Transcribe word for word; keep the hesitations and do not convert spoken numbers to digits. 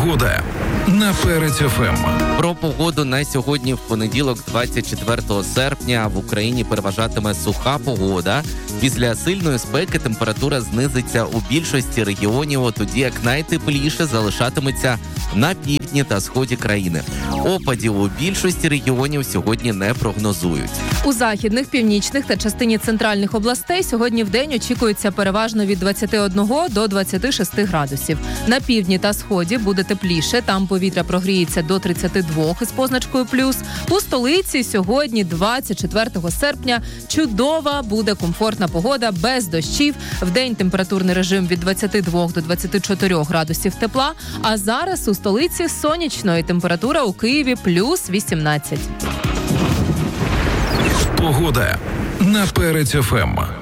Погода на Перець еф ем. Про погоду на сьогодні в понеділок, двадцять четвертого серпня, в Україні переважатиме суха погода. Після сильної спеки температура знизиться у більшості регіонів, тоді як найтепліше залишатиметься на півдні та сході країни. Опадів у більшості регіонів сьогодні не прогнозують. У західних, північних та частині центральних областей сьогодні вдень очікується переважно від двадцяти одного до двадцяти шести градусів. На півдні та сході буде тепліше, там повітря прогріється до тридцяти двох із позначкою плюс. У столиці сьогодні, двадцять четвертого серпня, чудова буде комфортна погода без дощів. Вдень температурний режим від двадцяти двох до двадцяти чотирьох градусів тепла, а зараз у столиці сонячно і температура у Києві плюс вісімнадцять. Погода на Перець еф ем.